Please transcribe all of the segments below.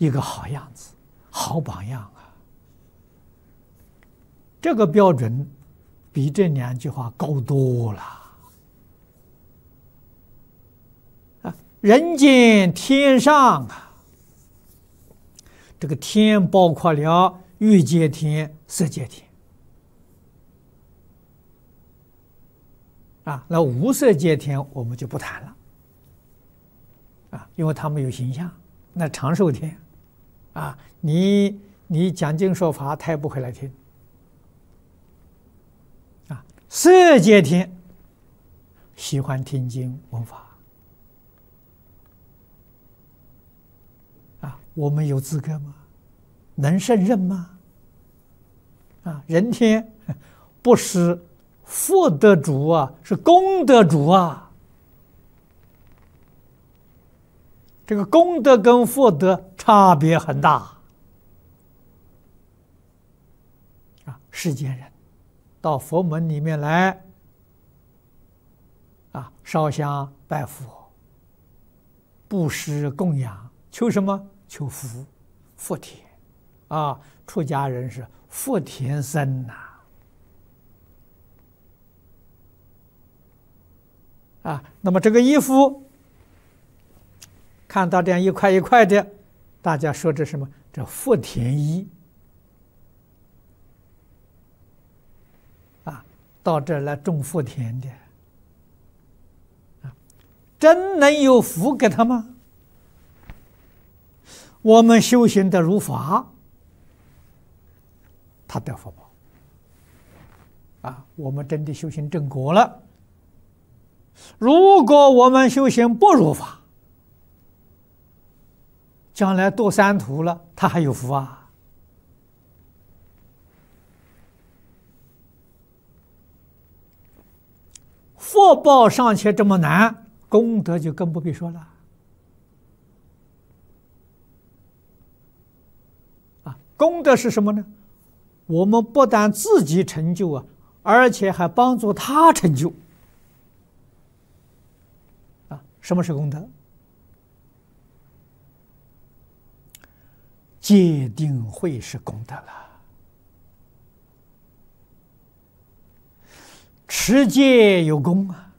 一个好样子、好榜样啊！这个标准比这2句话高多了啊！人间天上啊，这个天包括了欲界天、色界天啊，那无色界天我们就不谈了啊，因为他们有形象。那长寿天啊，你讲经说法，他也不会来听啊。色界天喜欢听经闻法啊，我们有资格吗？能胜任吗？啊，人天不是福德主啊，是功德主啊。这个功德跟福德差别很大啊！世间人到佛门里面来啊，烧香拜佛、布施供养，求什么？求福、福田啊！出家人是福田僧呐啊！那么这个衣服。看到这样一块一块的，大家说这什么？这福田衣啊，到这儿来种福田的啊，真能有福给他吗？我们修行的如法，他得福报啊。我们真的修行正果了。如果我们修行不如法，将来堕三途了，他还有福啊！福报尚且这么难，功德就更不必说了。啊，功德是什么呢？我们不但自己成就啊，而且还帮助他成就。啊，什么是功德？戒定慧是功德了，持戒有功啊，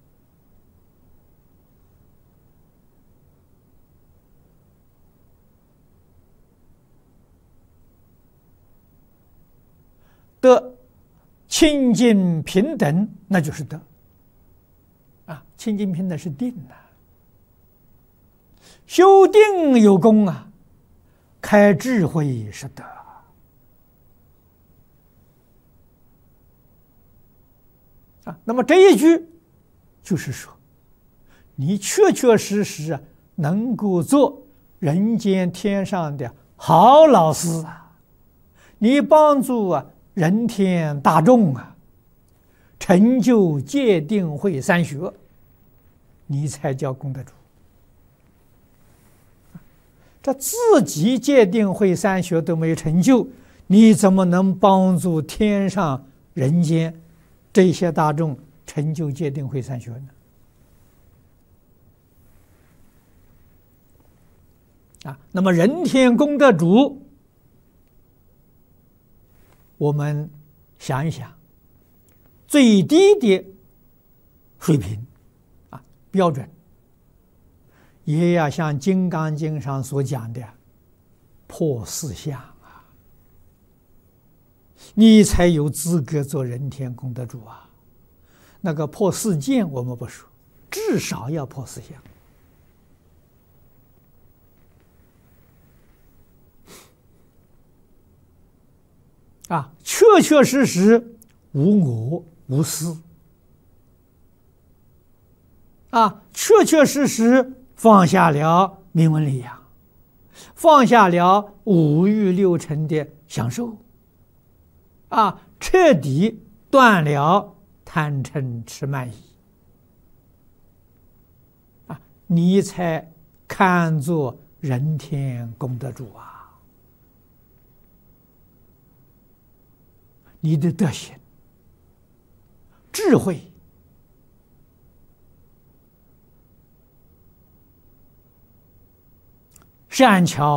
得清净平等，那就是德啊。清净平等是定啊，修定有功啊。开智慧是德啊。那么这一句就是说，你确确实实能够做人间天上的好老师啊，你帮助人天大众啊，成就戒定慧三学，你才叫功德主。这自己戒定慧三学都没有成就，你怎么能帮助天上人间这些大众成就戒定慧三学呢？啊，那么人天功德主，我们想一想，最低的水平啊标准。也要像《金刚经》上所讲的破四相啊，你才有资格做人天功德主啊。那个破四见我们不说，至少要破四相啊，确确实实无我无私啊，确确实实放下了名闻利养，放下了五欲六尘的享受啊，彻底断了贪嗔痴慢疑啊，你才看作人天功德主啊。你的德行、智慧、善巧